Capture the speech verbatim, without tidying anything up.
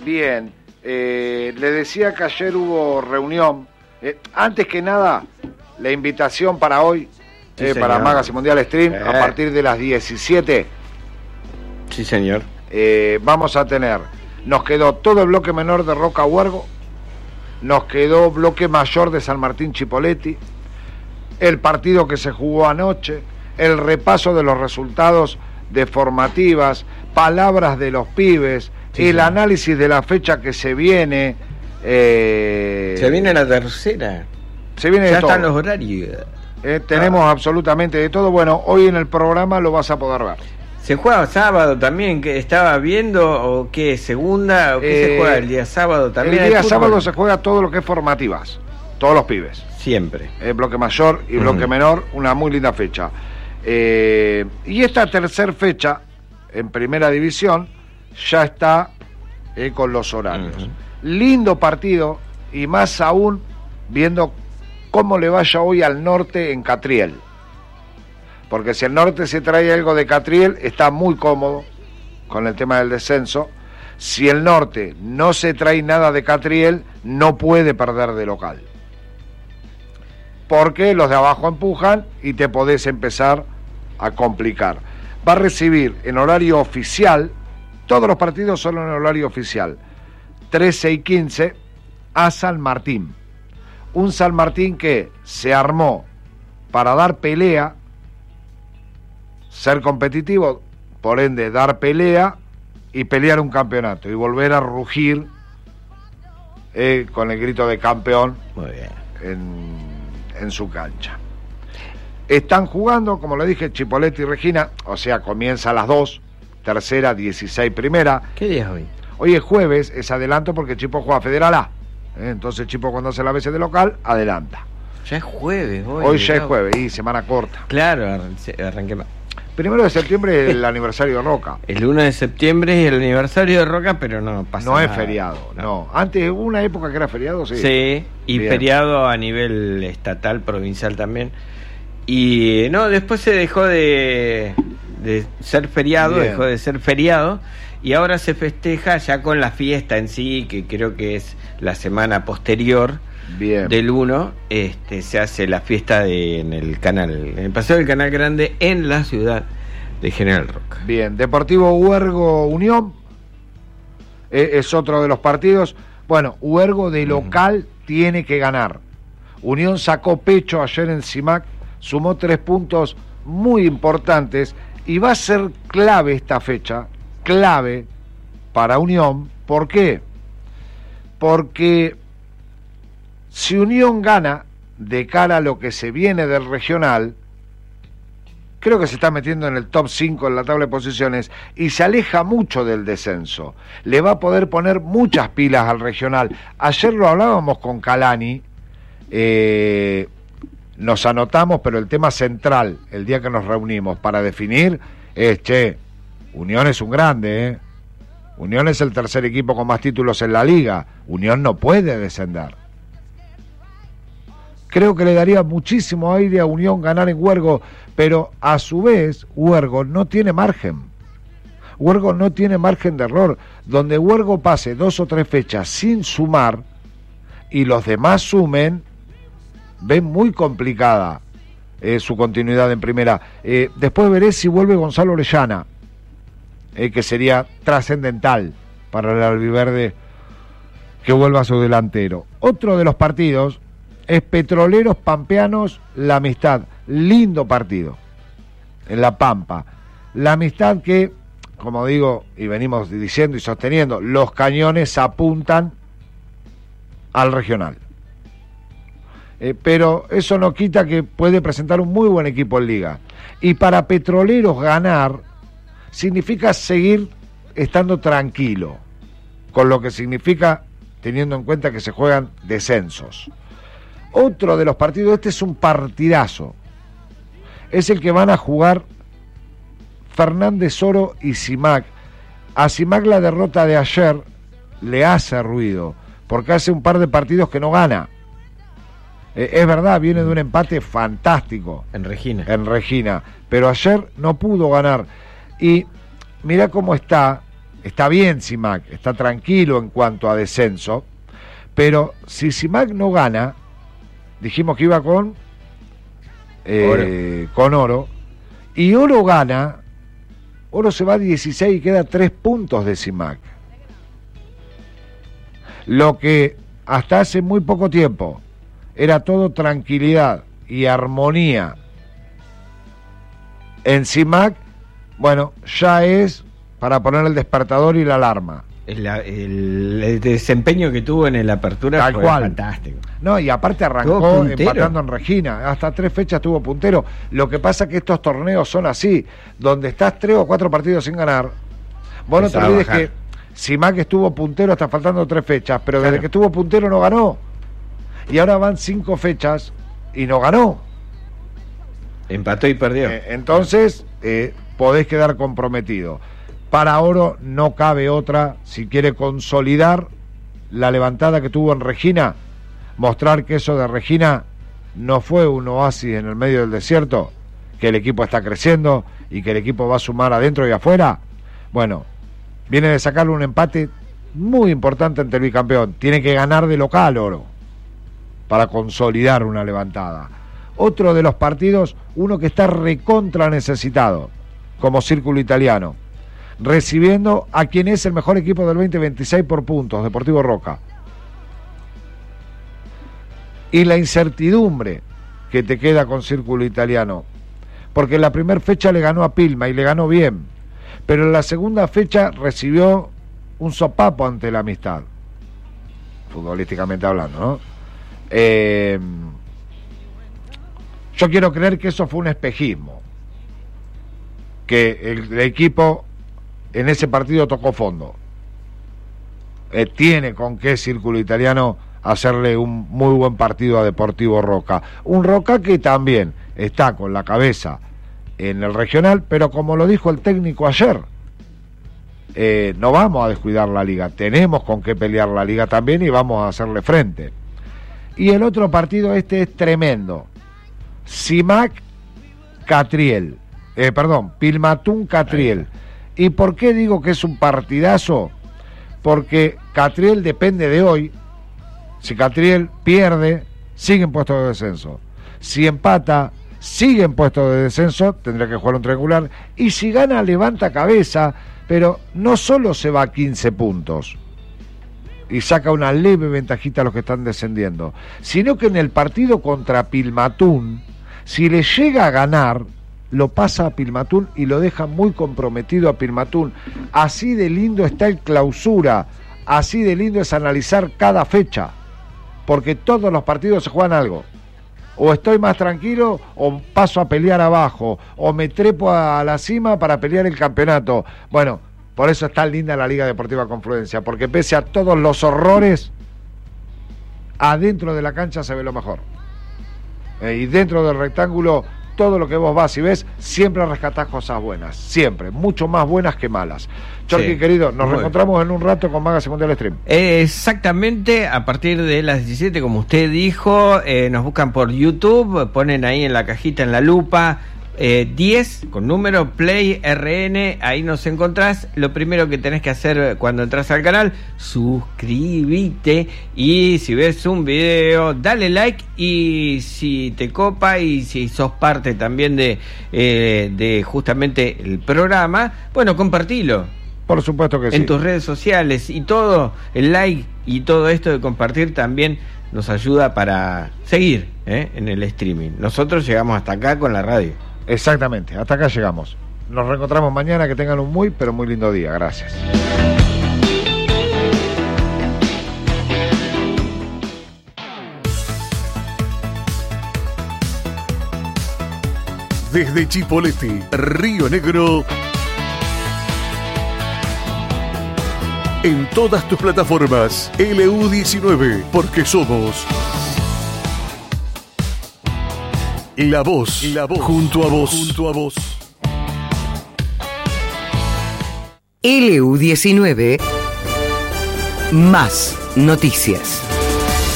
Bien, eh, le decía que ayer hubo reunión. Eh, antes que nada, la invitación para hoy, sí, eh, para Magazine Mundial Stream, eh. a partir de las diecisiete. Sí, señor. Eh, vamos a tener, nos quedó todo el bloque menor de Roca Huergo, nos quedó bloque mayor de San Martín Chipoleti, el partido que se jugó anoche, el repaso de los resultados de formativas, palabras de los pibes, sí, el sí. análisis de la fecha que se viene. Eh, se viene la tercera. Se viene ya de todo. Están los horarios. Eh, tenemos ah. absolutamente de todo. Bueno, hoy en el programa lo vas a poder ver. ¿Se juega sábado también? ¿Que estaba viendo? ¿O qué? ¿Segunda? ¿O qué eh, se juega el día sábado también? El día sábado se juega todo lo que es formativas. Todos los pibes. Siempre. Eh, bloque mayor y bloque uh-huh. menor. Una muy linda fecha. Eh, y esta tercera fecha en primera división ya está eh, con los horarios. Uh-huh. Lindo partido y más aún viendo cómo le vaya hoy al norte en Catriel. Porque si el norte se trae algo de Catriel, está muy cómodo con el tema del descenso. Si el norte no se trae nada de Catriel, no puede perder de local. Porque los de abajo empujan y te podés empezar a complicar. Va a recibir en horario oficial, todos los partidos son en horario oficial, trece y quince, a San Martín. Un San Martín que se armó para dar pelea, ser competitivo, por ende dar pelea y pelear un campeonato y volver a rugir eh, con el grito de campeón. Muy bien. En, en su cancha. Están jugando, como le dije, Chipoleti y Regina, o sea, comienza a las dos, tercera, dieciséis, primera. ¿Qué día es hoy? Hoy es jueves, es adelanto porque Chipo juega Federal A. ¿eh? Entonces Chipo cuando hace la veces de local, adelanta. Ya es jueves hoy. Hoy ya es jueves, y semana corta. Claro, arranqué más. Primero de septiembre es el aniversario de Roca. El uno de septiembre es el aniversario de Roca, pero no pasa No nada. es feriado, no. no. Antes hubo una época que era feriado, sí. Sí, y Bien. feriado a nivel estatal, provincial también. Y no, después se dejó de, de ser feriado, Bien. dejó de ser feriado, y ahora se festeja ya con la fiesta en sí, que creo que es la semana posterior. Bien. Del uno, este, se hace la fiesta de, en el canal, en el Paseo del Canal Grande, en la ciudad de General Roca. Bien, Deportivo Huergo Unión eh, es otro de los partidos. Bueno, Huergo de local uh-huh. tiene que ganar. Unión sacó pecho ayer en Simac, sumó tres puntos muy importantes y va a ser clave esta fecha, clave para Unión. ¿Por qué? Porque si Unión gana de cara a lo que se viene del regional, creo que se está metiendo en el top cinco en la tabla de posiciones y se aleja mucho del descenso. Le va a poder poner muchas pilas al regional. Ayer lo hablábamos con Calani, eh, nos anotamos, pero el tema central, el día que nos reunimos para definir, es, che, Unión es un grande, ¿eh? Unión es el tercer equipo con más títulos en la liga. Unión no puede descender. Creo que le daría muchísimo aire a Unión ganar en Huergo, pero a su vez Huergo no tiene margen. Huergo no tiene margen de error. Donde Huergo pase dos o tres fechas sin sumar y los demás sumen, ven muy complicada eh, su continuidad en primera. Eh, después veré si vuelve Gonzalo Orellana, eh, que sería trascendental para el albiverde que vuelva a su delantero. Otro de los partidos es Petroleros Pampeanos La Amistad. Lindo partido en La Pampa. La Amistad que, como digo y venimos diciendo y sosteniendo, los cañones apuntan al regional. Eh, pero eso no quita que puede presentar un muy buen equipo en liga. Y para Petroleros ganar significa seguir estando tranquilo, con lo que significa teniendo en cuenta que se juegan descensos. Otro de los partidos, este es un partidazo, es el que van a jugar Fernández Oro y Simac. A Simac la derrota de ayer le hace ruido, porque hace un par de partidos que no gana. Eh, es verdad, viene de un empate fantástico en Regina. En Regina, pero ayer no pudo ganar. Y mirá cómo está está bien Simac, está tranquilo en cuanto a descenso, pero si Simac no gana, dijimos que iba con eh, oro. con Oro, y Oro gana, Oro se va a dieciséis y queda tres puntos de Simac. Lo que hasta hace muy poco tiempo era todo tranquilidad y armonía en Simac, bueno, ya es para poner el despertador y la alarma. El, el, el desempeño que tuvo en el Apertura Tal fue cual. fantástico. No, y aparte arrancó empatando en Regina, hasta tres fechas tuvo puntero. Lo que pasa es que estos torneos son así, donde estás tres o cuatro partidos sin ganar. Vos no te olvides que Simac estuvo puntero hasta faltando tres fechas, pero claro, desde que estuvo puntero no ganó. Y ahora van cinco fechas y no ganó. Empató y perdió. Eh, entonces, eh, podés quedar comprometido. Para Oro no cabe otra, si quiere consolidar la levantada que tuvo en Regina, mostrar que eso de Regina no fue un oasis en el medio del desierto, que el equipo está creciendo y que el equipo va a sumar adentro y afuera. Bueno, viene de sacarle un empate muy importante ante el bicampeón. Tiene que ganar de local Oro para consolidar una levantada. Otro de los partidos, uno que está recontra necesitado, como Círculo Italiano, recibiendo a quien es el mejor equipo del veinte veintiséis por puntos, Deportivo Roca. Y la incertidumbre que te queda con Círculo Italiano, porque en la primera fecha le ganó a Pilma y le ganó bien, pero en la segunda fecha recibió un sopapo ante la Amistad, futbolísticamente hablando, ¿no? Eh, yo quiero creer que eso fue un espejismo, que el, el equipo en ese partido tocó fondo. Eh, tiene con qué Círculo Italiano hacerle un muy buen partido a Deportivo Roca. Un Roca que también está con la cabeza en el regional, pero como lo dijo el técnico ayer, eh, no vamos a descuidar la liga, tenemos con qué pelear la liga también y vamos a hacerle frente. Y el otro partido este es tremendo. Simac Catriel, eh, perdón, Pilmatún Catriel. ¿Y por qué digo que es un partidazo? Porque Catriel depende de hoy. Si Catriel pierde, sigue en puesto de descenso. Si empata, sigue en puesto de descenso, tendría que jugar un triangular. Y si gana, levanta cabeza, pero no solo se va a quince puntos y saca una leve ventajita a los que están descendiendo, sino que en el partido contra Pilmatún, si le llega a ganar, lo pasa a Pilmatún y lo deja muy comprometido a Pilmatún. Así de lindo está el clausura, así de lindo es analizar cada fecha, porque todos los partidos se juegan algo. O estoy más tranquilo, o paso a pelear abajo, o me trepo a la cima para pelear el campeonato. Bueno, por eso es tan linda la Liga Deportiva Confluencia, porque pese a todos los horrores, adentro de la cancha se ve lo mejor. Eh, y dentro del rectángulo, todo lo que vos vas y ves, siempre rescatás cosas buenas, siempre, mucho más buenas que malas. Chorqui, sí, querido, nos reencontramos en un rato con Magazine Mundial Stream. Eh, exactamente, a partir de las diecisiete, como usted dijo, eh, nos buscan por YouTube, ponen ahí en la cajita, en la lupa, eh, diez, con número, Play R N, ahí nos encontrás. Lo primero que tenés que hacer cuando entras al canal, suscríbete, y si ves un video, dale like, y si te copa y si sos parte también de, eh, de justamente el programa, bueno, compartilo. Por supuesto que sí. En tus redes sociales y todo, el like y todo esto de compartir también nos ayuda para seguir ¿eh? en el streaming. Nosotros llegamos hasta acá con la radio. Exactamente, hasta acá llegamos. Nos reencontramos mañana, que tengan un muy, pero muy lindo día. Gracias. Desde Chipolete, Río Negro, en todas tus plataformas, L U diecinueve, porque somos La Voz, La Voz, junto a vos, junto a vos. L U diecinueve, más noticias.